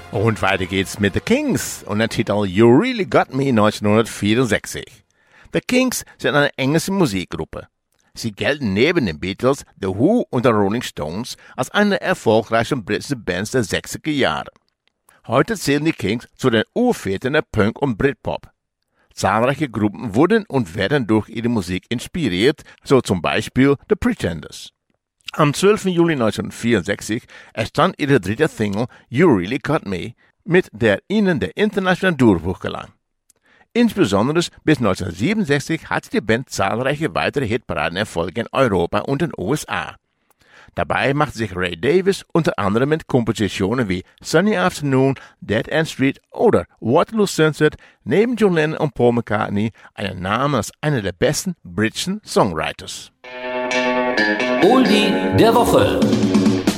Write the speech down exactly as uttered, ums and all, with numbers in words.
Und weiter geht's mit The Kings und der Titel You Really Got Me neunzehnhundertvierundsechzig. The Kings sind eine englische Musikgruppe. Sie gelten neben den Beatles, The Who und den Rolling Stones als eine der erfolgreichsten britischen Bands der sechziger Jahre. Heute zählen die Kings zu den Urvätern der Punk und Britpop. Zahlreiche Gruppen wurden und werden durch ihre Musik inspiriert, so zum Beispiel The Pretenders. Am zwölften Juli neunzehnhundertvierundsechzig erstand ihre dritte Single You Really Got Me, mit der ihnen der internationale Durchbruch gelang. Insbesondere bis neunzehnhundertsiebenundsechzig hatte die Band zahlreiche weitere Hitparadenerfolge in Europa und den U S A. Dabei machte sich Ray Davies unter anderem mit Kompositionen wie Sunny Afternoon, Dead End Street oder Waterloo Sunset neben John Lennon und Paul McCartney einen Namen als einer der besten britischen Songwriters. Oldie der Woche.